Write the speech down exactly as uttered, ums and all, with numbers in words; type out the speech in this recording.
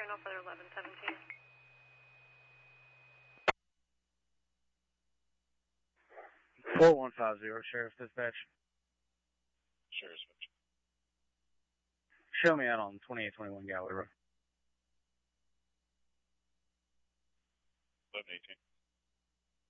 Sorry, no further eleven seventeen. four one five zero, Sheriff Dispatch. Sheriff Dispatch. Show me out on twenty-eight twenty-one Gallery Road. eleven eighteen.